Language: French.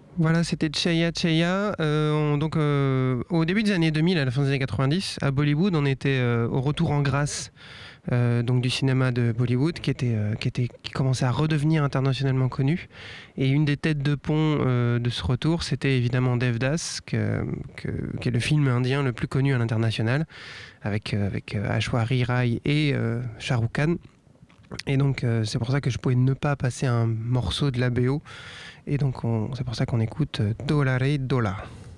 Voilà, c'était Cheya Cheya. Au début des années 2000, à la fin des années 90, à Bollywood, on était au retour en grâce donc du cinéma de Bollywood qui commençait à redevenir internationalement connu. Et une des têtes de pont de ce retour, c'était évidemment Devdas, qui est le film indien le plus connu à l'international, avec Aishwarya Rai et Shah Rukh Khan. Et donc c'est pour ça que je pouvais ne pas passer un morceau de la BO. Et donc c'est pour ça qu'on écoute Dolare Dola.